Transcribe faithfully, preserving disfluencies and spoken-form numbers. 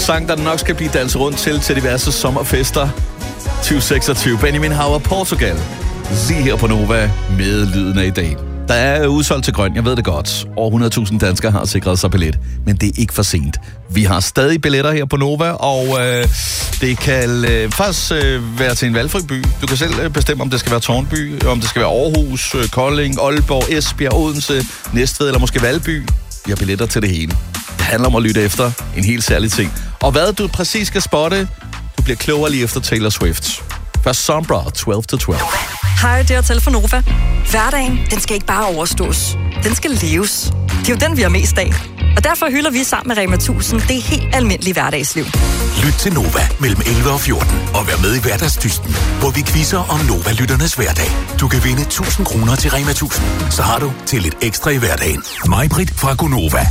sang, der nok skal blive danset rundt til til diverse sommerfester tyve seksogtyve. Benjamin Hauer, Portugal. Lige her på Nova med lyden af i dag. Der er udsolgt til grøn, jeg ved det godt. Over hundrede tusind danskere har sikret sig billet, men det er ikke for sent. Vi har stadig billetter her på Nova, og øh, det kan øh, faktisk øh, være til en valgfri by. Du kan selv øh, bestemme, om det skal være Tårnby, om det skal være Aarhus, øh, Kolding, Aalborg, Esbjerg, Odense, Næstved eller måske Valby. Vi har billetter til det hele. Det handler om at lytte efter en helt særlig ting. Og hvad du præcis skal spotte, du bliver klogere lige efter Taylor Swift. Først Sombra, tolv til tolv. Hej, det er Telefon Nova. Hverdagen, den skal ikke bare overstås. Den skal leves. Det er jo den, vi har mest af. Og derfor hylder vi sammen med Rema tusind det helt almindelige hverdagsliv. Lyt til Nova mellem elleve og fjorten og vær med i Hverdagsdysten, hvor vi quizzer om Nova-lytternes hverdag. Du kan vinde tusind kroner til Rema tusind. Så har du til lidt ekstra i hverdagen. Mig-Brit fra Gonova.